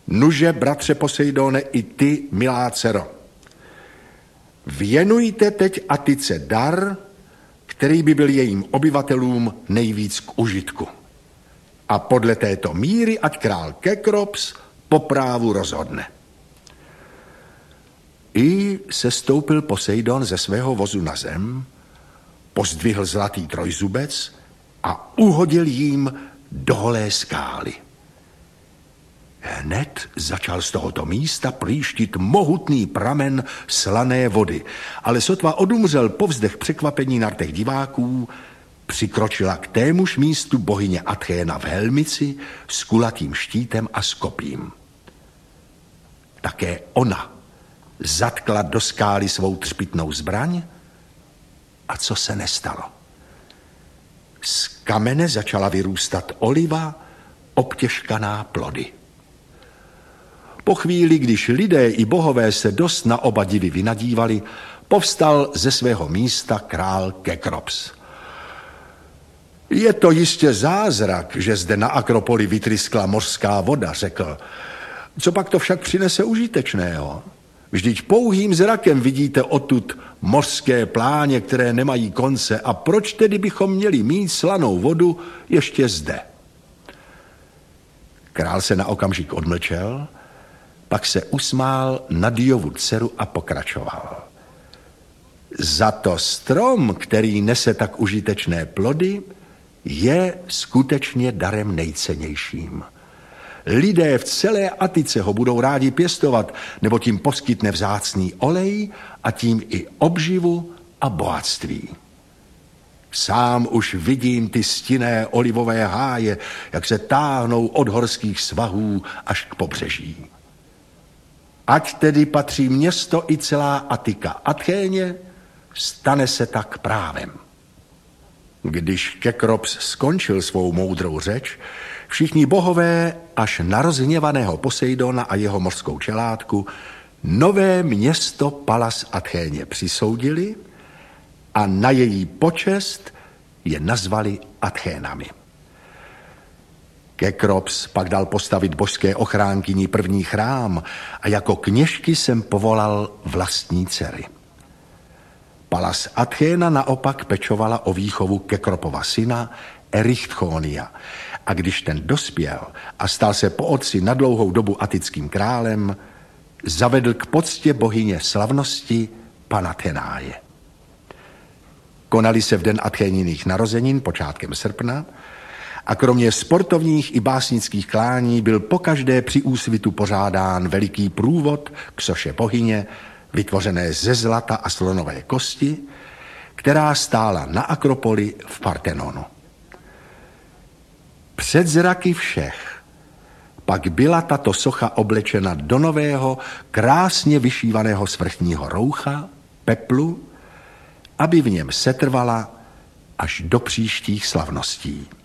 Nuže, bratře Poseidone, i ty, milá dcero, věnujte teď Atice dar, který by byl jejím obyvatelům nejvíc k užitku. A podle této míry ať král Kekrops po právu rozhodne. I sestoupil Poseidon ze svého vozu na zem, pozdvihl zlatý trojzubec a uhodil jím do holé skály. Hned začal z tohoto místa plíštit mohutný pramen slané vody, ale sotva odumřel povzdech překvapení na rtech diváků, přikročila k témuž místu bohyně Athéna v helmici s kulatým štítem a s kopím. Také ona zatkla do skály svou třpytnou zbraň a co se nestalo? Z kamene začala vyrůstat oliva, obtěžkaná plody. Po chvíli, když lidé i bohové se dost na oba divy vynadívali, povstal ze svého místa král Kekrops. Je to jistě zázrak, že zde na Akropoli vytryskla mořská voda, řekl. Co pak to však přinese užitečného? Vždyť pouhým zrakem vidíte odtud mořské pláně, které nemají konce, a proč tedy bychom měli mít slanou vodu ještě zde? Král se na okamžik odmlčel, pak se usmál na Diovu dceru a pokračoval. Za to strom, který nese tak užitečné plody, je skutečně darem nejcennějším. Lidé v celé Atice ho budou rádi pěstovat, nebo tím poskytne vzácný olej a tím i obživu a bohatství. Sám už vidím ty stinné olivové háje, jak se táhnou od horských svahů až k pobřeží. Ať tedy patří město i celá Atika Athéně, stane se tak právem. Když Kekrops skončil svou moudrou řeč, všichni bohové až na rozhněvaného Poseidona a jeho mořskou čeládku nové město Palas Athéně přisoudili a na její počest je nazvali Athénami. Kekrops pak dal postavit božské ochránkyni první chrám a jako kněžky jsem povolal vlastní dcery. Palas Athéna naopak pečovala o výchovu Kekropova syna Erichtchonia, a když ten dospěl a stal se po otci na dlouhou dobu atickým králem, zavedl k poctě bohyně slavnosti Panathenáje. Konaly se v den Athéniných narozenin počátkem srpna a kromě sportovních i básnických klání byl pokaždé při úsvitu pořádán veliký průvod k soše bohyně, vytvořené ze zlata a slonové kosti, která stála na Akropoli v Partenonu. Před zraky všech pak byla tato socha oblečena do nového, krásně vyšívaného svrchního roucha, peplu, aby v něm setrvala až do příštích slavností.